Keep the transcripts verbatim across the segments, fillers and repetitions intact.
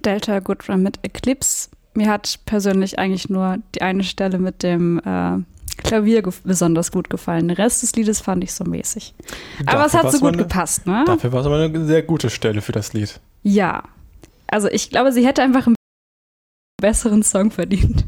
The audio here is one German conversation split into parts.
Delta Good Run mit Eclipse. Mir hat persönlich eigentlich nur die eine Stelle mit dem äh, Klavier ge- besonders gut gefallen. Den Rest des Liedes fand ich so mäßig. Aber Dafür es hat so war's gut aber eine- gepasst, ne? Dafür war es aber eine sehr gute Stelle für das Lied. Ja. Also ich glaube, sie hätte einfach einen besseren Song verdient.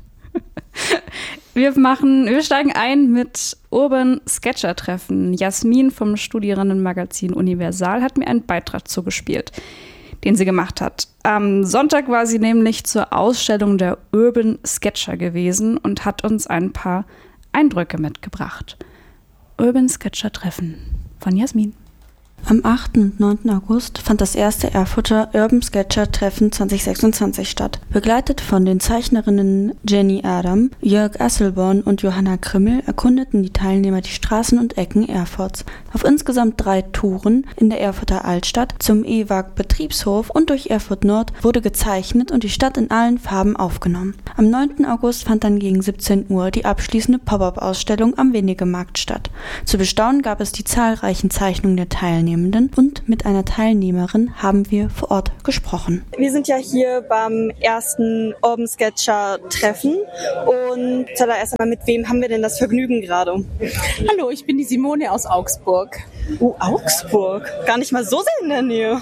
Wir machen, wir steigen ein mit Urban Sketcher Treffen. Jasmin vom Studierendenmagazin Universal hat mir einen Beitrag zugespielt, den sie gemacht hat. Am Sonntag war sie nämlich zur Ausstellung der Urban Sketcher gewesen und hat uns ein paar Eindrücke mitgebracht. Urban Sketcher Treffen von Jasmin. Am achten und neunten August fand das erste Erfurter Urban Sketcher Treffen zwanzig sechsundzwanzig statt. Begleitet von den Zeichnerinnen Jenny Adam, Jörg Asselborn und Johanna Krimmel erkundeten die Teilnehmer die Straßen und Ecken Erfurts. Auf insgesamt drei Touren in der Erfurter Altstadt, zum E W A G-Betriebshof und durch Erfurt Nord wurde gezeichnet und die Stadt in allen Farben aufgenommen. Am neunten August fand dann gegen siebzehn Uhr die abschließende Pop-up-Ausstellung am Wenigemarkt statt. Zu bestaunen gab es die zahlreichen Zeichnungen der Teilnehmer. Und mit einer Teilnehmerin haben wir vor Ort gesprochen. Wir sind ja hier beim ersten Urban Sketcher Treffen und zuallererst einmal, mit wem haben wir denn das Vergnügen gerade? Hallo, ich bin die Simone aus Augsburg. Oh, Augsburg. Gar nicht mal so sehr in der Nähe.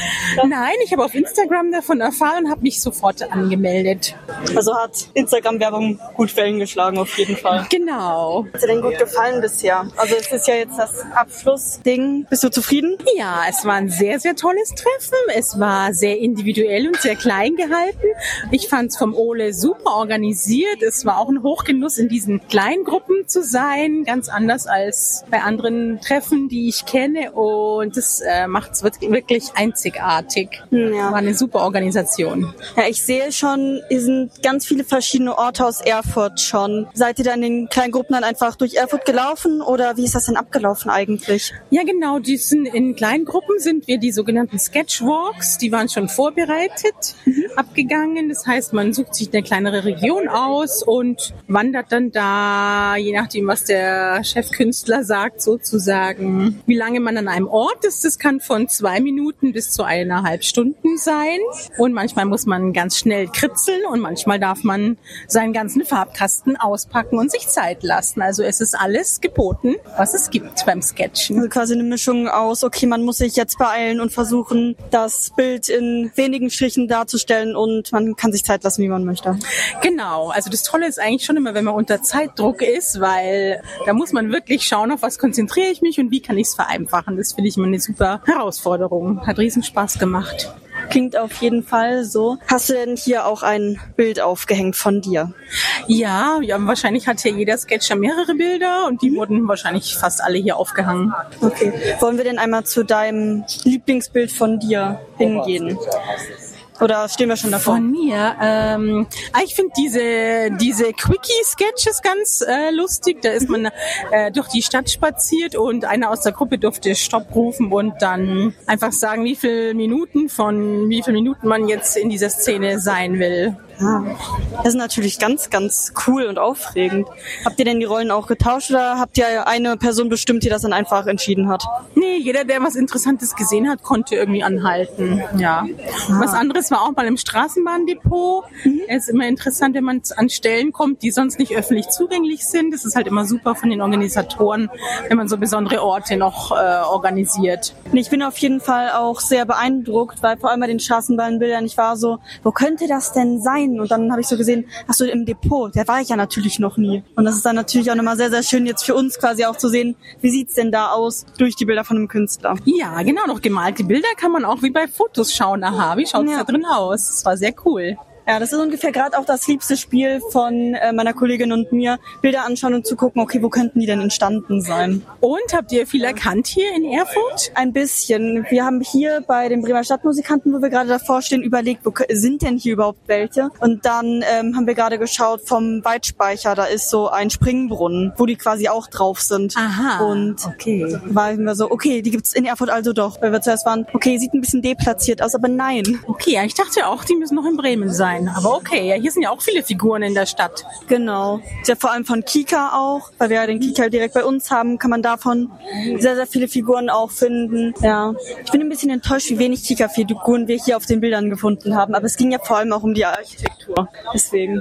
Nein, ich habe auf Instagram davon erfahren und habe mich sofort angemeldet. Also hat Instagram-Werbung gut Wellen geschlagen, auf jeden Fall. Genau. Hat dir denn gut gefallen bisher? Also es ist ja jetzt das Abschlussding. Bist du zufrieden? Ja, es war ein sehr, sehr tolles Treffen. Es war sehr individuell und sehr klein gehalten. Ich fand es vom Ole super organisiert. Es war auch ein Hochgenuss, in diesen kleinen Gruppen zu sein. Ganz anders als bei anderen Treffen, die ich kenne. Und das äh, macht es wirklich einzigartig. Ja. War eine super Organisation. Ja, ich sehe schon, hier sind ganz viele verschiedene Orte aus Erfurt schon. Seid ihr dann in den kleinen Gruppen dann einfach durch Erfurt gelaufen oder wie ist das denn abgelaufen eigentlich? Ja, genau. Die sind in kleinen Gruppen sind wir die sogenannten Sketchwalks. Die waren schon vorbereitet, mhm. abgegangen. Das heißt, man sucht sich eine kleinere Region aus und wandert dann da, je nachdem, was der Chefkünstler sagt, sozusagen, wie lange man an einem Ort ist. Das kann von zwei Minuten bis zu eineinhalb Stunden sein. Und manchmal muss man ganz schnell kritzeln und manchmal darf man seinen ganzen Farbkasten auspacken und sich Zeit lassen. Also es ist alles geboten, was es gibt beim Sketchen. Also quasi eine Mischung aus, okay, man muss sich jetzt beeilen und versuchen, das Bild in wenigen Strichen darzustellen und man kann sich Zeit lassen, wie man möchte. Genau, also das Tolle ist eigentlich schon immer, wenn man unter Zeitdruck ist, weil da muss man wirklich schauen, auf was konzentriere ich mich und wie kann ich es vereinfachen. Das finde ich immer eine super Herausforderung. Hat riesen Spaß gemacht. Klingt auf jeden Fall so. Hast du denn hier auch ein Bild aufgehängt von dir? Ja, ja, wahrscheinlich hat hier jeder Sketcher mehrere Bilder und die wurden wahrscheinlich fast alle hier aufgehangen. Okay. Wollen wir denn einmal zu deinem Lieblingsbild von dir hingehen? Oder stehen wir schon davor? Von mir? Ähm, ich finde diese diese Quickie-Sketches ganz äh, lustig. Da ist man äh, durch die Stadt spaziert und einer aus der Gruppe durfte Stopp rufen und dann einfach sagen, wie viele Minuten von wie viele Minuten man jetzt in dieser Szene sein will. Ah, das ist natürlich ganz, ganz cool und aufregend. Habt ihr denn die Rollen auch getauscht oder habt ihr eine Person bestimmt, die das dann einfach entschieden hat? Nee, jeder, der was Interessantes gesehen hat, konnte irgendwie anhalten. Ja. Ah. Was anderes war auch mal im Straßenbahndepot. Mhm. Es ist immer interessant, wenn man an Stellen kommt, die sonst nicht öffentlich zugänglich sind. Das ist halt immer super von den Organisatoren, wenn man so besondere Orte noch äh, organisiert. Ich bin auf jeden Fall auch sehr beeindruckt, weil vor allem bei den Straßenbahnbildern, ich war so, wo könnte das denn sein? Und dann habe ich so gesehen, ach so, im Depot, da war ich ja natürlich noch nie. Und das ist dann natürlich auch nochmal sehr, sehr schön, jetzt für uns quasi auch zu sehen, wie sieht's denn da aus durch die Bilder von einem Künstler. Ja, genau, noch gemalte Bilder kann man auch wie bei Fotos schauen. Aha, wie schaut's ja. da drin aus? Das war sehr cool. Ja, das ist ungefähr gerade auch das liebste Spiel von äh, meiner Kollegin und mir, Bilder anschauen und zu gucken, okay, wo könnten die denn entstanden sein? Und habt ihr viel erkannt hier in Erfurt? Ein bisschen. Wir haben hier bei den Bremer Stadtmusikanten, wo wir gerade davor stehen, überlegt, wo sind denn hier überhaupt welche? Und dann ähm, haben wir gerade geschaut vom Weitspeicher, da ist so ein Springbrunnen, wo die quasi auch drauf sind. Aha, und okay. waren wir so, okay, die gibt's in Erfurt also doch. Weil wir zuerst waren, okay, sieht ein bisschen deplatziert aus, aber nein. Okay, ich dachte auch, die müssen noch in Bremen sein. sein. Aber okay, ja, hier sind ja auch viele Figuren in der Stadt. Genau. Ja, vor allem von Kika auch, weil wir ja den Kika direkt bei uns haben, kann man davon sehr, sehr viele Figuren auch finden. Ja. Ich bin ein bisschen enttäuscht, wie wenig Kika-Figuren wir hier auf den Bildern gefunden haben. Aber es ging ja vor allem auch um die Architektur. Deswegen.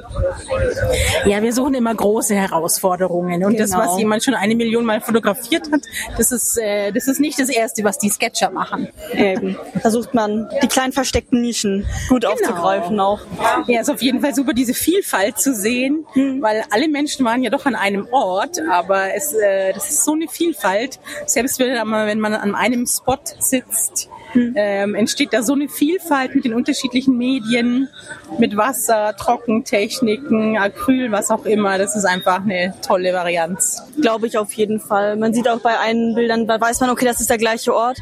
Ja, wir suchen immer große Herausforderungen. Und Genau. das, was jemand schon eine Million Mal fotografiert hat, das ist, äh, das ist nicht das Erste, was die Sketcher machen. Eben. Versucht man, die kleinen versteckten Nischen gut Genau. aufzugreifen auch. Ja, ist auf jeden Fall super, diese Vielfalt zu sehen, mhm. weil alle Menschen waren ja doch an einem Ort, aber es, äh, das ist so eine Vielfalt. Selbst wenn man, wenn man an einem Spot sitzt, mhm. ähm, entsteht da so eine Vielfalt mit den unterschiedlichen Medien, mit Wasser, Trockentechniken, Acryl, was auch immer. Das ist einfach eine tolle Varianz. Glaube ich auf jeden Fall. Man sieht auch bei einen Bildern, da weiß man, okay, das ist der gleiche Ort,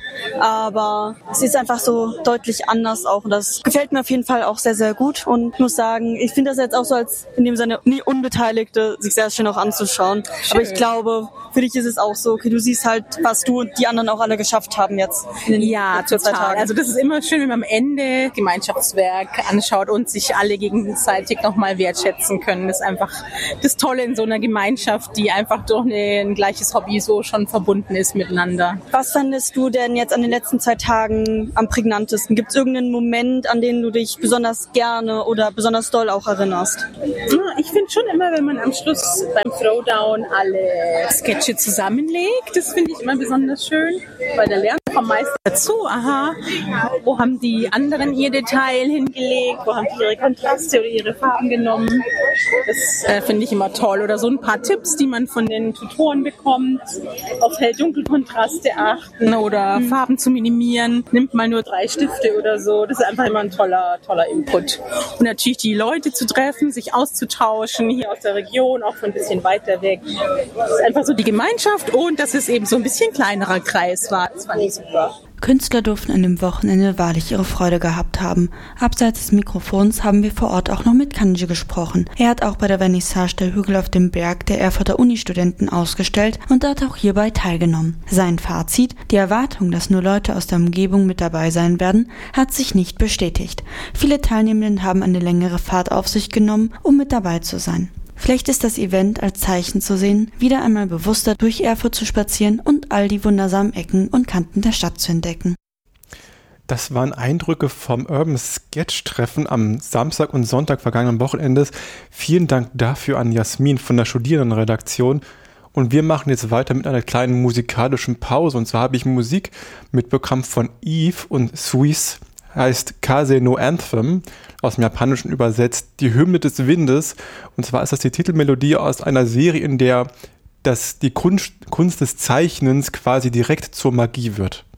aber es ist einfach so deutlich anders auch und das gefällt mir auf jeden Fall auch sehr, sehr gut und ich muss sagen, ich finde das jetzt auch so als in dem Sinne nie Unbeteiligte, sich sehr schön auch anzuschauen. Schön. Aber ich glaube, für dich ist es auch so, okay, du siehst halt, was du und die anderen auch alle geschafft haben jetzt. In den ja, total. Also das ist immer schön, wenn man am Ende Gemeinschaftswerk anschaut und sich alle gegenseitig nochmal wertschätzen können. Das ist einfach das Tolle in so einer Gemeinschaft, die einfach durch eine, ein gleiches Hobby so schon verbunden ist miteinander. Was fandest du denn jetzt an den letzten zwei Tagen am prägnantesten? Gibt es irgendeinen Moment, an den du dich besonders gerne oder besonders doll auch erinnerst? Ich finde schon immer, wenn man am Schluss beim Throwdown alle Sketche zusammenlegt, das finde ich immer besonders schön, weil da lernt man meist dazu, aha, wo haben die anderen ihr Detail hingelegt, wo haben die ihre Kontraste oder ihre Farben genommen. Das äh, finde ich immer toll. Oder so ein paar Tipps, die man von den Tutoren bekommt, auf Hell-Dunkel-Kontraste achten oder mhm. Farben zu minimieren. Nimmt mal nur drei Stifte oder so. Das ist einfach immer ein toller, toller Input. Und natürlich die Leute zu treffen, sich auszutauschen, hier aus der Region, auch von ein bisschen weiter weg. Das ist einfach so die Gemeinschaft und dass es eben so ein bisschen kleinerer Kreis war. Das fand ich super. Künstler durften an dem Wochenende wahrlich ihre Freude gehabt haben. Abseits des Mikrofons haben wir vor Ort auch noch mit Kanji gesprochen. Er hat auch bei der Vernissage der Hügel auf dem Berg der Erfurter Uni-Studenten ausgestellt und hat auch hierbei teilgenommen. Sein Fazit, die Erwartung, dass nur Leute aus der Umgebung mit dabei sein werden, hat sich nicht bestätigt. Viele Teilnehmenden haben eine längere Fahrt auf sich genommen, um mit dabei zu sein. Vielleicht ist das Event als Zeichen zu sehen, wieder einmal bewusster durch Erfurt zu spazieren und all die wundersamen Ecken und Kanten der Stadt zu entdecken. Das waren Eindrücke vom Urban Sketch-Treffen am Samstag und Sonntag vergangenen Wochenendes. Vielen Dank dafür an Jasmin von der Studierendenredaktion. Und wir machen jetzt weiter mit einer kleinen musikalischen Pause. Und zwar habe ich Musik mitbekommen von Eve und Suisse. Heißt Kase no Anthem, aus dem Japanischen übersetzt, die Hymne des Windes. Und zwar ist das die Titelmelodie aus einer Serie, in der das, die Kunst, Kunst des Zeichnens quasi direkt zur Magie wird.